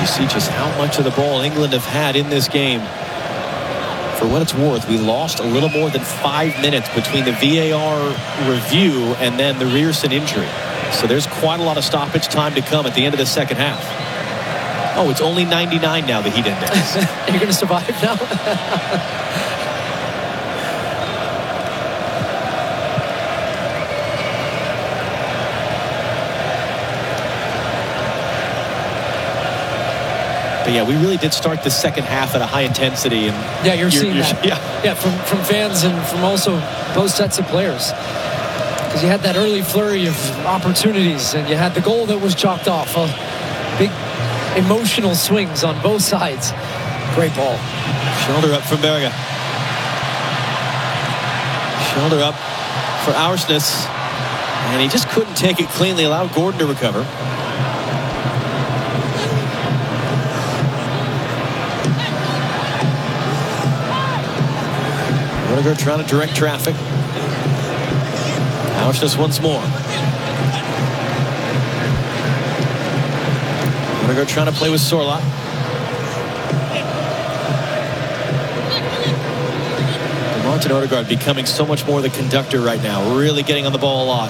You see just how much of the ball England have had in this game. For what it's worth, we lost a little more than 5 minutes between the VAR review and then the Rierson injury. So there's quite a lot of stoppage time to come at the end of the second half. Oh, it's only 99 now, the heat index. You're going to survive now? But yeah, we really did start the second half at a high intensity. And yeah, you're seeing that. Yeah, from fans and from also both sets of players. Because you had that early flurry of opportunities, and you had the goal that was chalked off. Big emotional swings on both sides. Great ball. Shoulder up from Berge. Shoulder up for Aursnes. And he just couldn't take it cleanly, allowed Gordon to recover. Rudiger trying to direct traffic. Aursnes once more. Rudiger trying to play with Sorloth. Martin Odegaard becoming so much more the conductor right now. Really getting on the ball a lot.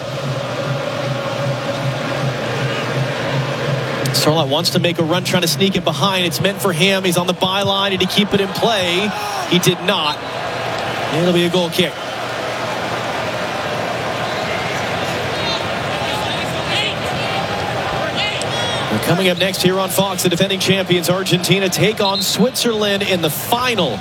Sorloth wants to make a run, trying to sneak it behind. It's meant for him. He's on the byline. Did he keep it in play? He did not. It'll be a goal kick. Coming up next here on Fox, the defending champions Argentina take on Switzerland in the final